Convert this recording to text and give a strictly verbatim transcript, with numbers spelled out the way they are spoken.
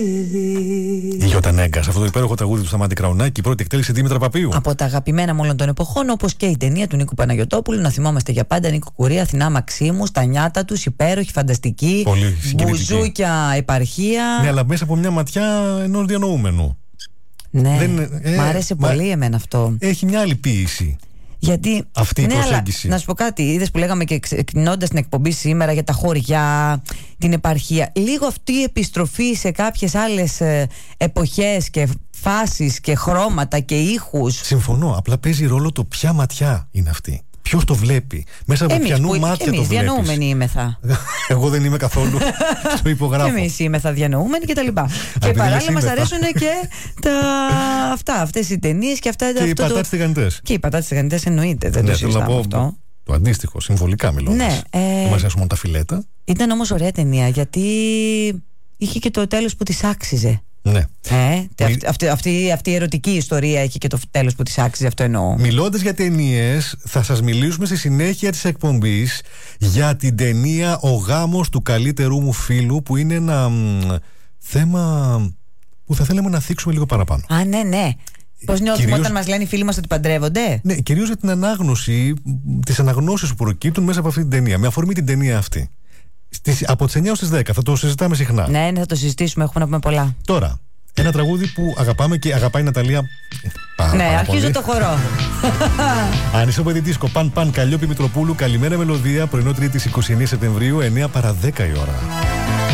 Η Γιώτα Νέγκας, αυτό το υπέροχο τραγούδι του Σταμάτη Κραουνάκη, η πρώτη εκτέλεση Δήμητρα Παπίου. Από τα αγαπημένα μου όλων των εποχών, όπως και η ταινία του Νίκου Παναγιωτόπουλου, να θυμόμαστε για πάντα, Νίκο Κουρία, Αθηνά Μαξίμου, τα νιάτα τους, υπέροχη, φανταστική, μπουζούκια, επαρχία. Ναι, αλλά μέσα από μια ματιά ενός διανοούμενου. Ναι, Δεν, ε, μ' άρεσε μα, πολύ εμένα αυτό. Έχει μια άλλη ποίηση. Γιατί, αυτή η ναι, προσέγγιση. Αλλά, να σου πω κάτι, είδες που λέγαμε και ξεκινώντας την εκπομπή σήμερα για τα χωριά, την επαρχία. Λίγο αυτή η επιστροφή σε κάποιες άλλες ε, εποχές και φάσεις και χρώματα και ήχους. Συμφωνώ, απλά παίζει ρόλο το ποια ματιά είναι αυτή. Ποιος το βλέπει, μέσα από ποιανού μάτια εμείς, το βλέπεις. Εμείς διανοούμενοι είμεθα. Εγώ δεν είμαι καθόλου. Το υπογράφω. Εμείςήμεθα διανοούμενοι και τα λοιπά. Και παράλληλα μας αρέσουν και τα... αυτά, αυτές οι ταινίες και αυτά. Και οι πατάτες τηγανιτές. Και οι πατάτες τηγανιτές εννοείται, δεν το συζητάμε αυτό. Το αντίστοιχο, συμβολικά μιλώντας. Ναι, ε... δεν μας αρέσουν μόνο τα φιλέτα. Ήταν όμως ωραία ταινία, γιατί είχε και το τέλος που της άξιζε. Ναι. Ε, αυτή, αυτή, αυτή, αυτή η ερωτική ιστορία έχει και το τέλος που της άξιζε, αυτό εννοώ. Μιλώντας για ταινίες, θα σας μιλήσουμε στη συνέχεια της εκπομπής για την ταινία «Ο γάμος του καλύτερου μου φίλου», που είναι ένα μ, θέμα που θα θέλαμε να θίξουμε λίγο παραπάνω. Α, ναι, ναι. Πώς νιώθουμε κυρίως... όταν μας λένε οι φίλοι μας ότι παντρεύονται. Ναι, κυρίως για την ανάγνωση, τις αναγνώσεις που προκύπτουν μέσα από αυτή την ταινία, με αφορμή την ταινία αυτή. Στις, από τις εννιά ως τις δέκα θα το συζητάμε συχνά. Ναι, ναι, θα το συζητήσουμε, έχουμε να πούμε πολλά. Τώρα, ένα τραγούδι που αγαπάμε και αγαπάει η Ναταλία πάρα, ναι, πάρα αρχίζω πολύ. το χορό. Ανισόπεδη δίσκο, παν παν, Καλλιόπη Μητροπούλου, καλημέρα μελωδία, πρωινό Τρίτης είκοσι εννέα Σεπτεμβρίου, εννέα παρά δέκα η ώρα.